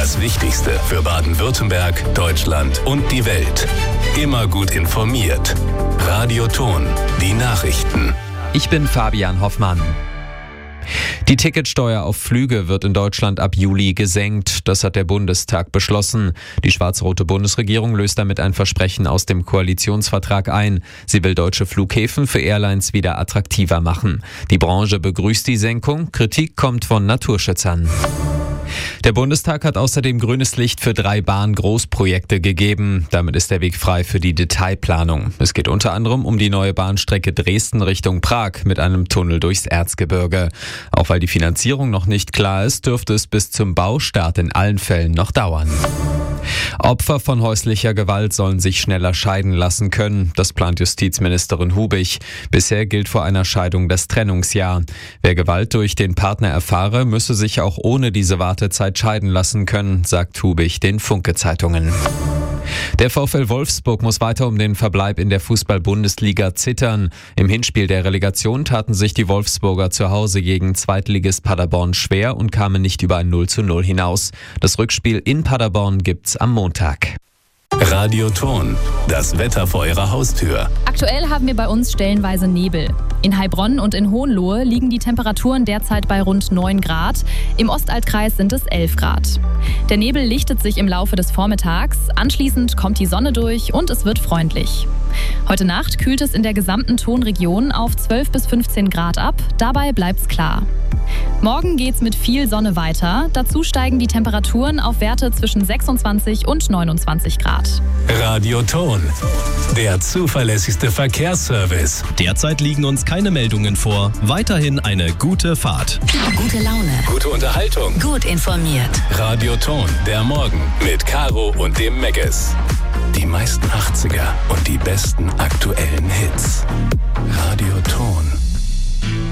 Das Wichtigste für Baden-Württemberg, Deutschland und die Welt. Immer gut informiert. Radio Thon, die Nachrichten. Ich bin Fabian Hoffmann. Die Ticketsteuer auf Flüge wird in Deutschland ab Juli gesenkt. Das hat der Bundestag beschlossen. Die schwarz-rote Bundesregierung löst damit ein Versprechen aus dem Koalitionsvertrag ein. Sie will deutsche Flughäfen für Airlines wieder attraktiver machen. Die Branche begrüßt die Senkung. Kritik kommt von Naturschützern. Der Bundestag hat außerdem grünes Licht für 3 Bahn-Großprojekte gegeben. Damit ist der Weg frei für die Detailplanung. Es geht unter anderem um die neue Bahnstrecke Dresden Richtung Prag mit einem Tunnel durchs Erzgebirge. Auch weil die Finanzierung noch nicht klar ist, dürfte es bis zum Baustart in allen Fällen noch dauern. Opfer von häuslicher Gewalt sollen sich schneller scheiden lassen können. Das plant Justizministerin Hubich. Bisher gilt vor einer Scheidung das Trennungsjahr. Wer Gewalt durch den Partner erfahre, müsse sich auch ohne diese Wartezeit scheiden lassen können, sagt Hubich den Funke-Zeitungen. Der VfL Wolfsburg muss weiter um den Verbleib in der Fußball-Bundesliga zittern. Im Hinspiel der Relegation taten sich die Wolfsburger zu Hause gegen Zweitligist Paderborn schwer und kamen nicht über ein 0:0 hinaus. Das Rückspiel in Paderborn gibt's am Montag. Radio Thon, das Wetter vor Ihrer Haustür. Aktuell haben wir bei uns stellenweise Nebel. In Heilbronn und in Hohenlohe liegen die Temperaturen derzeit bei rund 9 Grad. Im Ostaltkreis sind es 11 Grad. Der Nebel lichtet sich im Laufe des Vormittags. Anschließend kommt die Sonne durch und es wird freundlich. Heute Nacht kühlt es in der gesamten Thonregion auf 12 bis 15 Grad ab. Dabei bleibt's klar. Morgen geht's mit viel Sonne weiter. Dazu steigen die Temperaturen auf Werte zwischen 26 und 29 Grad. Radio Thon, der zuverlässigste Verkehrsservice. Derzeit liegen uns keine Meldungen vor. Weiterhin eine gute Fahrt. Gute Laune. Gute Unterhaltung. Gut informiert. Radio Thon, der Morgen mit Caro und dem Megges. Die meisten 80er und die besten aktuellen Hits.